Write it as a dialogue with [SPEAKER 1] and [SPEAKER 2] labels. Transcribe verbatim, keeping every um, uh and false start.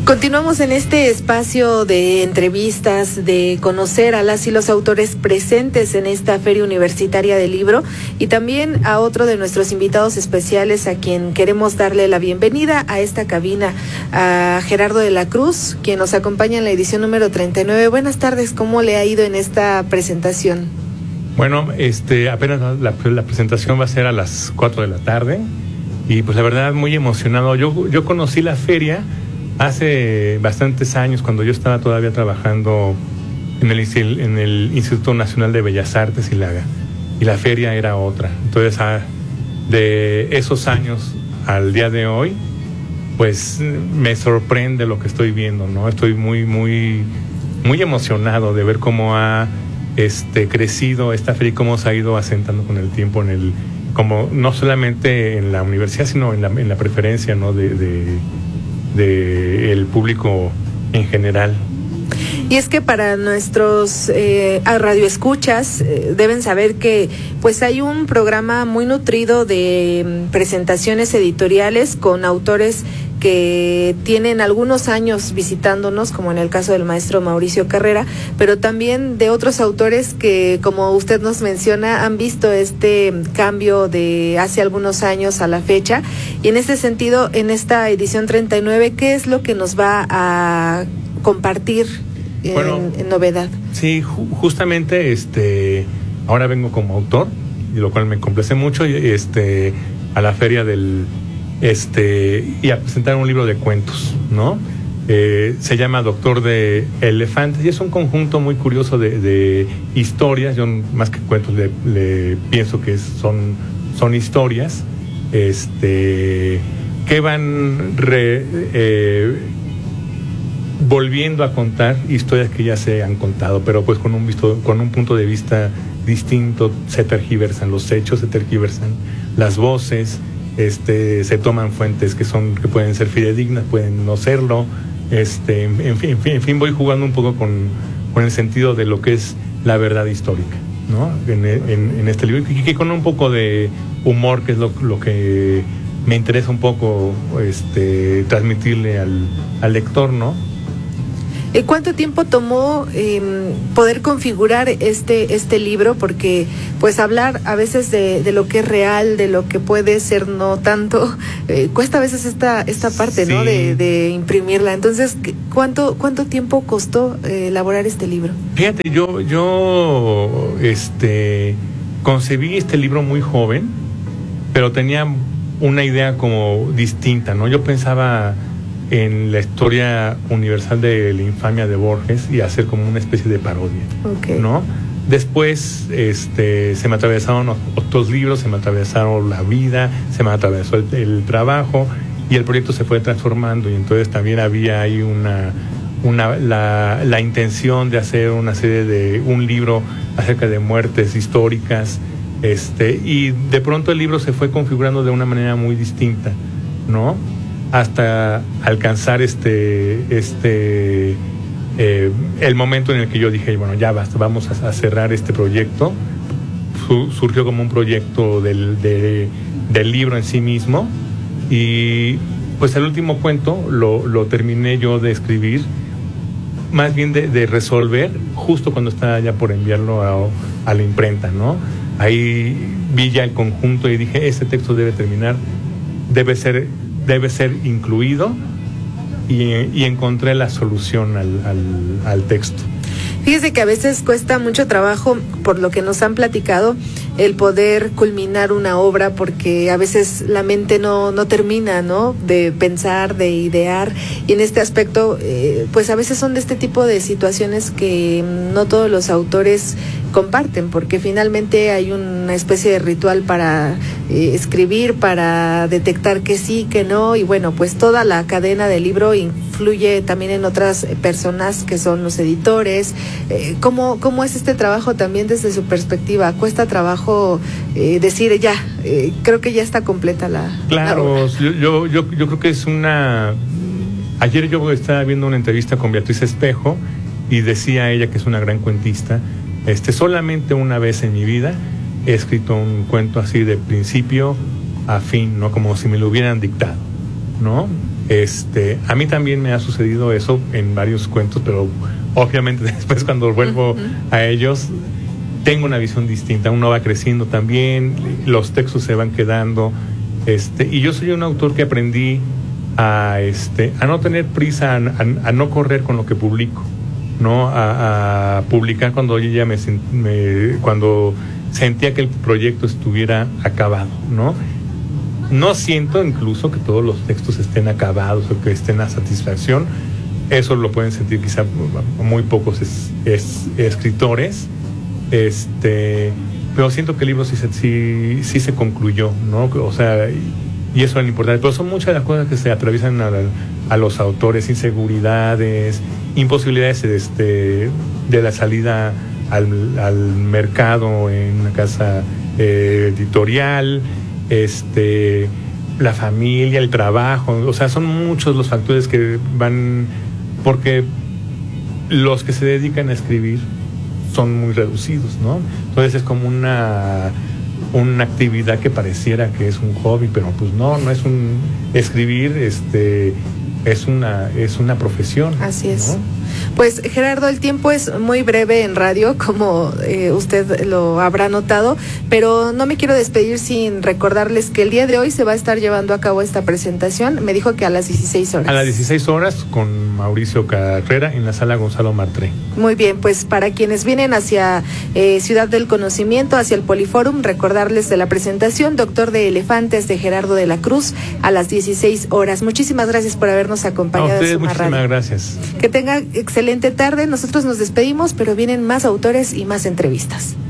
[SPEAKER 1] Continuamos en este espacio de entrevistas, de conocer a las y los autores presentes en esta Feria Universitaria del Libro, y también a otro de nuestros invitados especiales a quien queremos darle la bienvenida a esta cabina, a Gerardo de la Cruz, quien nos acompaña en la edición número treinta y nueve. Buenas tardes, ¿cómo le ha ido en esta presentación?
[SPEAKER 2] Bueno, este apenas la, la presentación va a ser a las cuatro de la tarde y pues la verdad muy emocionado. Yo, yo conocí la feria hace bastantes años, cuando yo estaba todavía trabajando en el, en el Instituto Nacional de Bellas Artes, y la, y la feria era otra. Entonces, a, de esos años al día de hoy, pues me sorprende lo que estoy viendo, ¿no? Estoy muy, muy, muy emocionado de ver cómo ha este, crecido esta feria y cómo se ha ido asentando con el tiempo en el, como no solamente en la universidad, sino en la, en la preferencia, ¿no? de, de de el público en general.
[SPEAKER 1] Y es que para nuestros eh, radioescuchas eh, deben saber que pues hay un programa muy nutrido de um, presentaciones editoriales con autores que tienen algunos años visitándonos, como en el caso del maestro Mauricio Carrera, pero también de otros autores que, como usted nos menciona, han visto este cambio de hace algunos años a la fecha. Y en este sentido, en esta edición treinta y nueve, ¿qué es lo que nos va a compartir en, bueno, en novedad?
[SPEAKER 2] Sí, ju- justamente este ahora vengo como autor, y lo cual me complace mucho, este a la feria del este y a presentar un libro de cuentos, ¿no? Eh, se llama Doctor de Elefantes y es un conjunto muy curioso de, de historias. Yo más que cuentos le, le pienso que son, son historias este que van re, eh, volviendo a contar historias que ya se han contado, pero pues con un visto, con un punto de vista distinto. Se tergiversan los hechos, se tergiversan las voces, este se toman fuentes que son que pueden ser fidedignas, pueden no serlo, este en fin, en fin, en fin voy jugando un poco con, con el sentido de lo que es la verdad histórica, ¿no? En, en, en este libro, y que con un poco de humor, que es lo, lo que me interesa un poco este transmitirle al, al lector, ¿no?
[SPEAKER 1] ¿Cuánto tiempo tomó eh, poder configurar este este libro? Porque pues hablar a veces de, de lo que es real, de lo que puede ser no tanto, eh, cuesta a veces esta esta parte, sí, ¿no? De, de imprimirla. Entonces, ¿cuánto cuánto tiempo costó eh, elaborar este libro?
[SPEAKER 2] Fíjate, yo yo este concebí este libro muy joven, pero tenía una idea como distinta, ¿no? Yo pensaba en la historia universal de la infamia de Borges y hacer como una especie de parodia, okay, ¿no? Después este, se me atravesaron otros libros, se me atravesaron la vida, se me atravesó el, el trabajo, y el proyecto se fue transformando, y entonces también había ahí una, una la, la intención de hacer una serie de un libro acerca de muertes históricas, este, y de pronto el libro se fue configurando de una manera muy distinta, ¿no? Hasta alcanzar este este eh, el momento en el que yo dije, bueno, ya basta, vamos a, a cerrar este proyecto. Su, surgió como un proyecto del, de, del libro en sí mismo, y pues el último cuento lo, lo terminé yo de escribir, más bien de, de resolver, justo cuando estaba ya por enviarlo a, a la imprenta, ¿no? Ahí vi ya el conjunto y dije, este texto debe terminar, debe ser debe ser incluido, y, y encontré la solución al, al, al texto.
[SPEAKER 1] Fíjese que a veces cuesta mucho trabajo, por lo que nos han platicado, el poder culminar una obra, porque a veces la mente no, no termina, ¿no? De pensar, de idear, y en este aspecto, eh, pues a veces son de este tipo de situaciones que no todos los autores comparten, porque finalmente hay una especie de ritual para eh, escribir, para detectar que sí, que no, y bueno, pues toda la cadena del libro influye también en otras personas que son los editores. Eh, ¿cómo, ¿Cómo es este trabajo también desde su perspectiva? ¿Cuesta trabajo eh, decir ya, eh, creo que ya está completa la
[SPEAKER 2] Claro,
[SPEAKER 1] la
[SPEAKER 2] yo, yo, yo, yo creo que es una... Ayer yo estaba viendo una entrevista con Beatriz Espejo, y decía ella, que es una gran cuentista, este solamente una vez en mi vida he escrito un cuento así de principio a fin, ¿no? Como si me lo hubieran dictado, ¿no? Este, a mí también me ha sucedido eso en varios cuentos, pero obviamente después cuando vuelvo uh-huh. a ellos tengo una visión distinta. Uno va creciendo también, los textos se van quedando, este, y yo soy un autor que aprendí a, este, a no tener prisa, a, a, a no correr con lo que publico, no a, a publicar cuando yo ya me, me cuando sentía que el proyecto estuviera acabado, ¿no? No siento incluso que todos los textos estén acabados o que estén a satisfacción. Eso lo pueden sentir quizá muy pocos es, es, escritores, este, pero siento que el libro sí se, sí, sí se concluyó, ¿no? O sea, y, y eso es lo importante. Pero son muchas las cosas que se atraviesan a, a los autores: inseguridades, imposibilidades este, de la salida al, al mercado en una casa eh, editorial, este, la familia, el trabajo. O sea, son muchos los factores que van, porque los que se dedican a escribir son muy reducidos, ¿no? Entonces es como una una actividad que pareciera que es un hobby, pero pues no, no es un escribir, este es una es una profesión.
[SPEAKER 1] Así es.
[SPEAKER 2] ¿No?
[SPEAKER 1] Pues Gerardo, el tiempo es muy breve en radio, como eh, usted lo habrá notado, pero no me quiero despedir sin recordarles que el día de hoy se va a estar llevando a cabo esta presentación. Me dijo que a las dieciséis horas.
[SPEAKER 2] A las dieciséis horas con Mauricio Carrera en la sala Gonzalo Martré.
[SPEAKER 1] Muy bien, pues para quienes vienen hacia eh, Ciudad del Conocimiento, hacia el Poliforum, recordarles de la presentación Doctor de Elefantes de Gerardo de la Cruz a las dieciséis horas. Muchísimas gracias por habernos acompañado.
[SPEAKER 2] A ustedes,
[SPEAKER 1] en Suma
[SPEAKER 2] muchísimas
[SPEAKER 1] Radio.
[SPEAKER 2] Gracias.
[SPEAKER 1] Que tengan excelente tarde. Nosotros nos despedimos, pero vienen más autores y más entrevistas.